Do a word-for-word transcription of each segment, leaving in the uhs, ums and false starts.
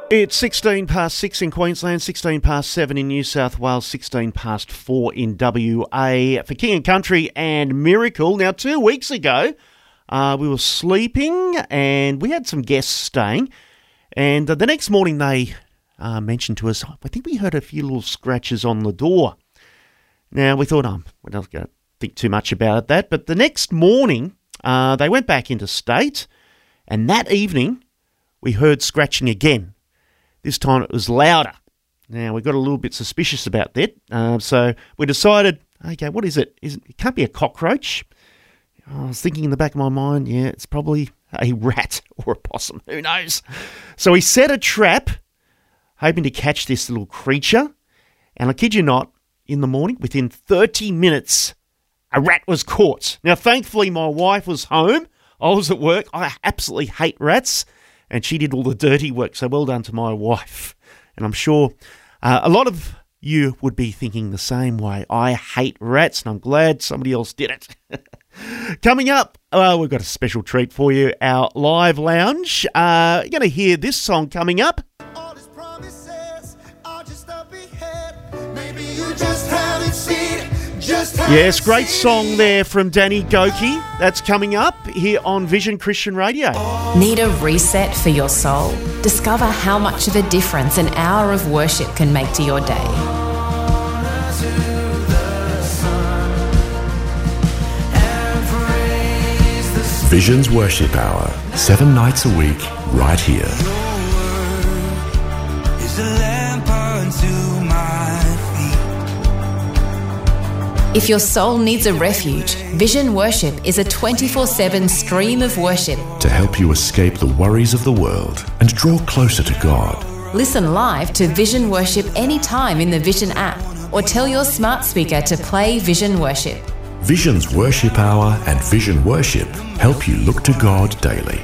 It's sixteen past six in Queensland, sixteen past seven in New South Wales, sixteen past four in W A for King and Country and Miracle. Now, two weeks ago, uh, we were sleeping and we had some guests staying. And uh, the next morning they uh, mentioned to us, I think we heard a few little scratches on the door. Now, we thought, oh, we're not going to think too much about that. But the next morning, uh, they went back into state. And that evening, we heard scratching again. This time it was louder. Now, we got a little bit suspicious about that. Uh, so we decided, okay, what is it? Is it? It can't be a cockroach. I was thinking in the back of my mind, yeah, it's probably a rat or a possum. Who knows? So we set a trap, hoping to catch this little creature. And I kid you not, in the morning, within thirty minutes, a rat was caught. Now, thankfully, my wife was home. I was at work. I absolutely hate rats. And she did all the dirty work, so well done to my wife. And I'm sure uh, a lot of you would be thinking the same way. I hate rats, and I'm glad somebody else did it. Coming up, uh, we've got a special treat for you, our live lounge. Uh, you're going to hear this song coming up. All his promises are just up ahead. Maybe you just haven't seen it. Just Yes, great song there from Danny Goki. That's coming up here on Vision Christian Radio. Need a reset for your soul? Discover how much of a difference an hour of worship can make to your day. Vision's Worship Hour, seven nights a week, right here. If your soul needs a refuge, Vision Worship is a twenty-four seven stream of worship To help you escape the worries of the world and draw closer to God. Listen live to Vision Worship anytime in the Vision app or tell your smart speaker to play Vision Worship. Vision's Worship Hour and Vision Worship help you look to God daily.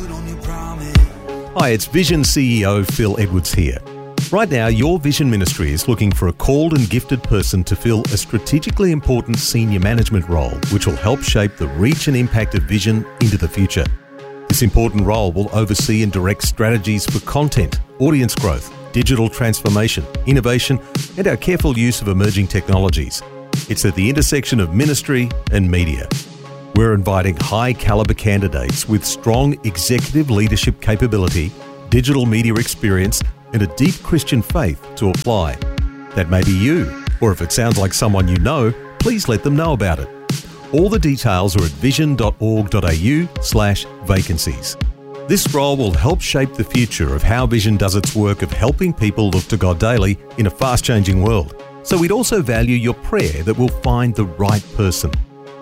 Hi, it's Vision C E O Phil Edwards here. Right now, your Vision Ministry is looking for a called and gifted person to fill a strategically important senior management role, which will help shape the reach and impact of Vision into the future. This important role will oversee and direct strategies for content, audience growth, digital transformation, innovation, and our careful use of emerging technologies. It's at the intersection of ministry and media. We're inviting high-caliber candidates with strong executive leadership capability, digital media experience, and a deep Christian faith to apply. That may be you, or if it sounds like someone you know, please let them know about it. All the details are at vision.org.au slash vacancies. This role will help shape the future of how Vision does its work of helping people look to God daily in a fast-changing world. So we'd also value your prayer that we'll find the right person.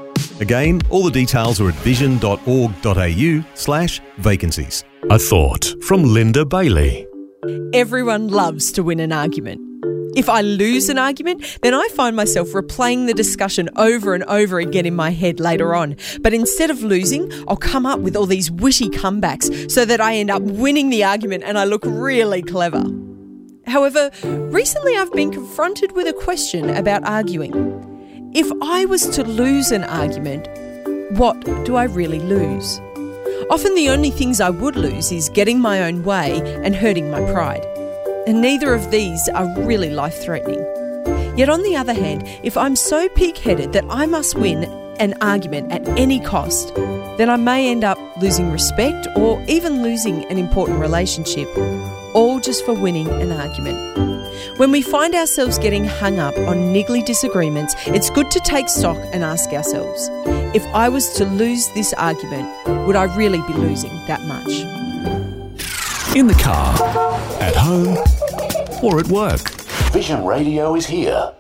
Again, all the details are at vision.org.au slash vacancies. A thought from Linda Bailey. Everyone loves to win an argument. If I lose an argument, then I find myself replaying the discussion over and over again in my head later on. But instead of losing, I'll come up with all these witty comebacks so that I end up winning the argument and I look really clever. However, recently I've been confronted with a question about arguing. If I was to lose an argument, what do I really lose? Often the only things I would lose is getting my own way and hurting my pride. And neither of these are really life-threatening. Yet on the other hand, if I'm so pig-headed that I must win an argument at any cost, then I may end up losing respect or even losing an important relationship, all just for winning an argument. When we find ourselves getting hung up on niggly disagreements, it's good to take stock and ask ourselves, if I was to lose this argument, would I really be losing that much? In the car, at home, or at work. Vision Radio is here.